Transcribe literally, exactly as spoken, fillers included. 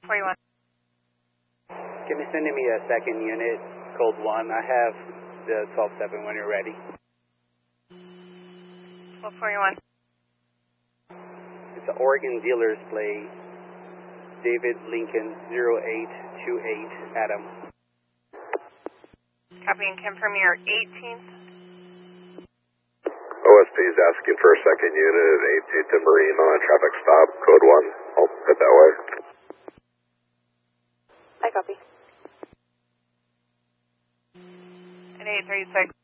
forty-one. Can you send me a second unit, code one? I have the twelve seven when you're ready. twelve forty-one. It's an Oregon dealer's plate. David Lincoln zero eight two eight, Adam. Copy and confirm your eighteenth. O S P is asking for a second unit at eighteenth and Marine on a traffic stop, code one. I'll head that way. I copy. At eight thirty-six.